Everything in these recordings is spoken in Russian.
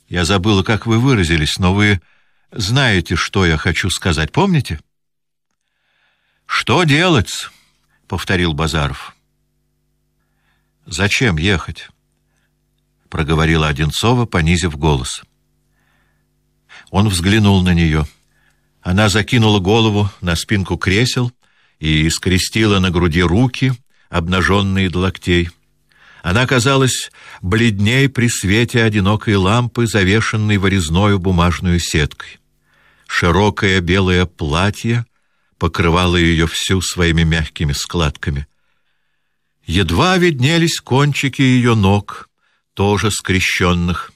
Я забыла, как вы выразились, но вы знаете, что я хочу сказать, помните? «Что делать?» — повторил Базаров. «Зачем ехать?» — проговорила Одинцова, понизив голос. Он взглянул на нее. Она закинула голову на спинку кресел и скрестила на груди руки, обнаженные до локтей. Она казалась бледней при свете одинокой лампы, завешенной вырезной бумажную сеткой. Широкое белое платье покрывало ее всю своими мягкими складками. Едва виднелись кончики ее ног, тоже скрещенных.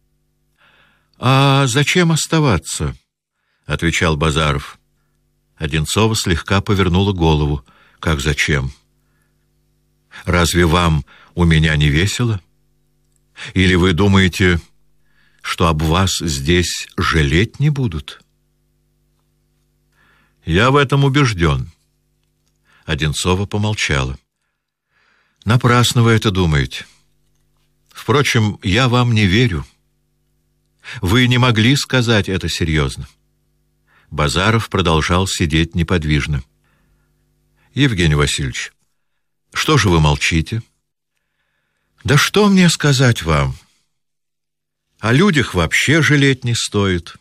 «А зачем оставаться?» — отвечал Базаров. Одинцова слегка повернула голову. «Как зачем? Разве вам у меня не весело? Или вы думаете, что об вас здесь жалеть не будут?» «Я в этом убежден». Одинцова помолчала. «Напрасно вы это думаете. Впрочем, я вам не верю. Вы не могли сказать это серьезно». Базаров продолжал сидеть неподвижно. «Евгений Васильевич, что же вы молчите?» «Да что мне сказать вам? О людях вообще жалеть не стоит.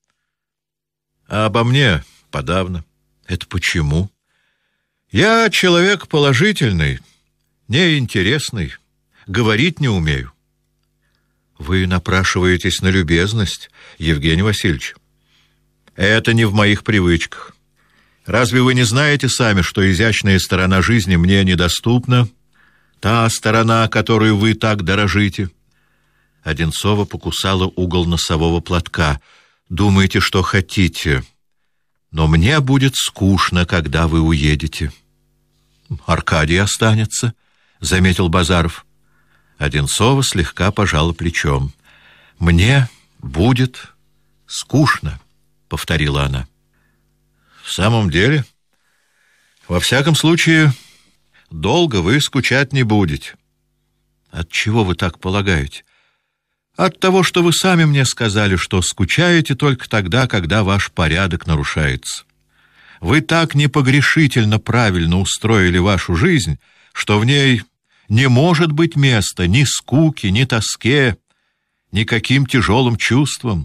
А обо мне подавно». «Это почему?» «Я человек положительный, неинтересный, говорить не умею». «Вы напрашиваетесь на любезность, Евгений Васильевич. Это не в моих привычках. Разве вы не знаете сами, что изящная сторона жизни мне недоступна? Та сторона, которую вы так дорожите?» Одинцова покусала угол носового платка. «Думаете, что хотите, но мне будет скучно, когда вы уедете». «Аркадий останется», — заметил Базаров. Одинцова слегка пожала плечом. «Мне будет скучно», — повторила она. «В самом деле? Во всяком случае, долго вы скучать не будете». «От чего вы так полагаете?» «От того, что вы сами мне сказали, что скучаете только тогда, когда ваш порядок нарушается. Вы так непогрешительно правильно устроили вашу жизнь, что в ней не может быть места ни скуке, ни тоске, никаким тяжелым чувствам.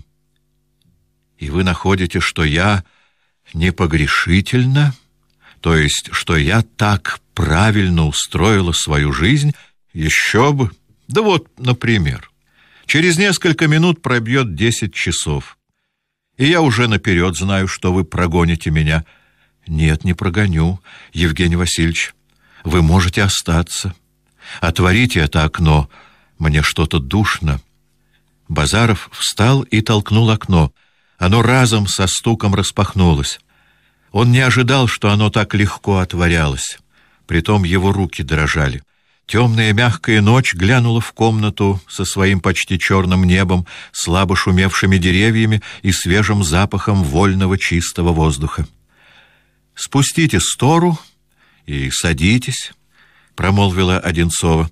И вы находите, что я непогрешительно, то есть, что я так правильно устроила свою жизнь, еще бы. Да вот, например, через несколько минут пробьет 10 часов, и я уже наперед знаю, что вы прогоните меня». «Нет, не прогоню, Евгений Васильевич. Вы можете остаться. Отворите это окно. Мне что-то душно». Базаров встал и толкнул окно. Оно разом со стуком распахнулось. Он не ожидал, что оно так легко отворялось. Притом его руки дрожали. Темная мягкая ночь глянула в комнату со своим почти черным небом, слабо шумевшими деревьями и свежим запахом вольного чистого воздуха. «Спустите стору и садитесь», — промолвила Одинцова.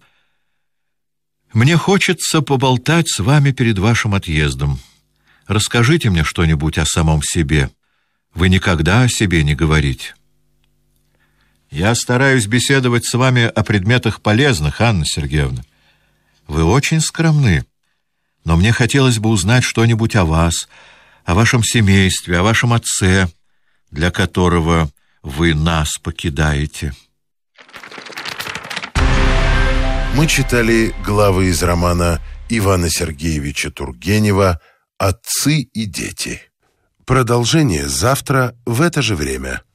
«Мне хочется поболтать с вами перед вашим отъездом. Расскажите мне что-нибудь о самом себе. Вы никогда о себе не говорите». «Я стараюсь беседовать с вами о предметах полезных, Анна Сергеевна». «Вы очень скромны, но мне хотелось бы узнать что-нибудь о вас, о вашем семействе, о вашем отце, для которого вы нас покидаете». Мы читали главы из романа Ивана Сергеевича Тургенева «Отцы и дети». Продолжение завтра в это же время.